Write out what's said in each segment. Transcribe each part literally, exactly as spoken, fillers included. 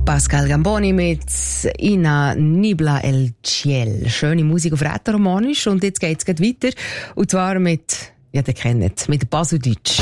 Pascal Gamboni mit Ina Nibla El Ciel. Schöne Musik auf Rätoromanisch. Und jetzt geht's gleich weiter. Und zwar mit, ja, ihr kennt, mit Baseldeutsch.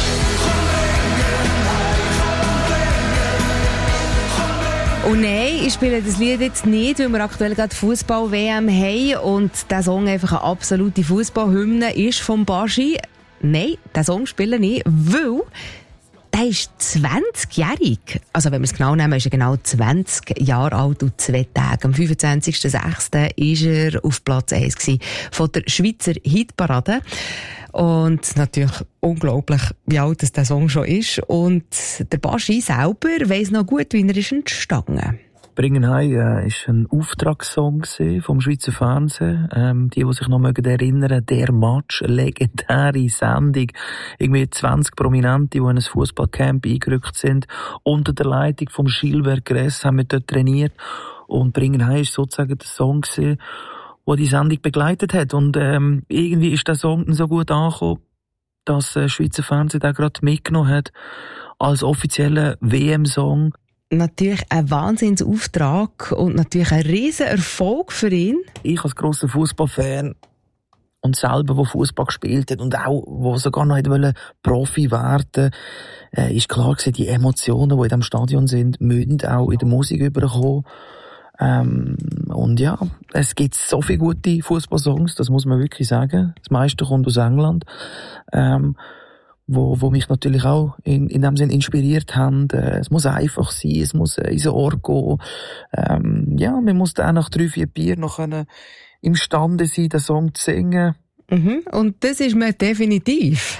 Und nein, ich spiele das Lied jetzt nicht, weil wir aktuell gerade Fußball-W M haben und der Song einfach eine absolute Fußballhymne ist vom Baschi. Nein, den Song spiele ich, weil der ist zwanzigjährig. Also wenn wir es genau nehmen, ist er genau zwanzig Jahre alt und zwei Tage. Am fünfundzwanzigsten sechsten war er auf Platz eins von der Schweizer Hitparade. Und natürlich unglaublich, wie alt das der Song schon ist. Und der Baschi selber weiss noch gut, wie er ist entstanden. «Bringen heim» äh, ist ein Auftragssong vom Schweizer Fernsehen. Ähm, die, die sich noch mögen erinnern, «Der Match», eine legendäre Sendung. Irgendwie zwanzig Prominente, die in ein Fußballcamp eingerückt sind. Unter der Leitung von Gilbert Gress haben wir dort trainiert. Und «Bringen heim» ist sozusagen der Song gewesen, der die Sendung begleitet hat. Und ähm, irgendwie ist der Song so gut angekommen, dass der Schweizer Fernsehen den gerade mitgenommen hat als offizieller W M-Song. Natürlich ein Wahnsinnsauftrag und natürlich ein riesen Erfolg für ihn. Ich als grosser Fußballfan und selber, der Fußball gespielt hat und auch, wo sogar noch wollte Profi werden, äh, ist klar gewesen, die Emotionen, die in diesem Stadion sind, müssen auch in der Musik überkommen. Ähm, und ja, es gibt so viele gute Fußballsongs, das muss man wirklich sagen. Das meiste kommt aus England. Ähm, wo, wo mich natürlich auch in, in dem Sinn inspiriert haben. Äh, es muss einfach sein, es muss äh, ins Ohr gehen. Ähm, ja, man muss dann nach drei, vier Bier noch können imstande sein, den Song zu singen. Mhm, und das ist mir definitiv.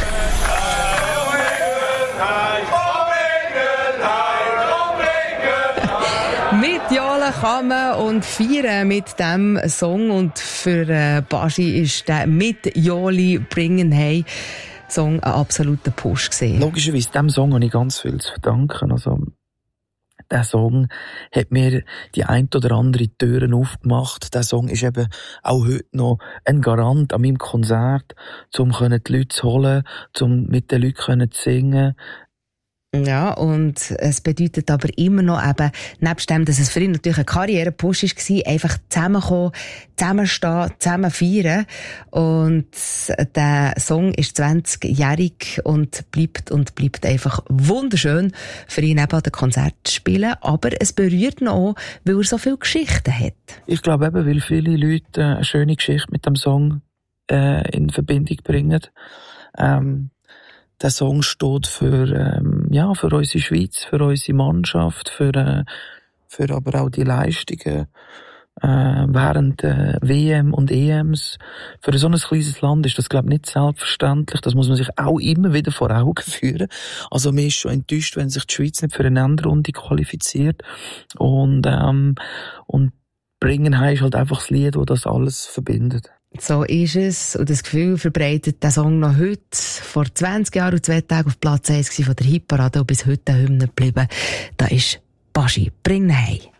Mit Jola kann man und feiern mit diesem Song. Und für äh, Baschi ist der «Mit Joli bringen hey» Song ein absoluter Push gewesen. Logischerweise, diesem Song habe ich ganz viel zu verdanken. Also, der Song hat mir die ein oder andere Türen aufgemacht. Der Song ist eben auch heute noch ein Garant an meinem Konzert, um die Leute zu holen, um mit den Leuten zu singen. Ja, und es bedeutet aber immer noch eben, nebst dem, dass es für ihn natürlich ein Karrierepush war, einfach zusammenkommen, zusammenstehen, zusammen feiern. Und der Song ist zwanzigjährig und bleibt und bleibt einfach wunderschön für ihn eben an den Konzert zu spielen. Aber es berührt ihn auch, weil er so viele Geschichten hat. Ich glaube eben, weil viele Leute eine schöne Geschichte mit dem Song äh, in Verbindung bringen. Ähm, Der Song steht für, ähm, ja, für unsere Schweiz, für unsere Mannschaft, für, äh, für aber auch die Leistungen, äh, während äh, W M und E Ms. Für so ein kleines Land ist das, glaube ich, nicht selbstverständlich. Das muss man sich auch immer wieder vor Augen führen. Also, man ist schon enttäuscht, wenn sich die Schweiz nicht für eine Endrunde qualifiziert. Und, ähm, und «Bringen heim» ist halt einfach das Lied, das das alles verbindet. So ist es. Und das Gefühl verbreitet der Song noch heute, vor zwanzig Jahren und zwei Tagen auf Platz eins von der Hitparade und bis heute eine Hymne geblieben. Da ist Baschi, «Bring heim».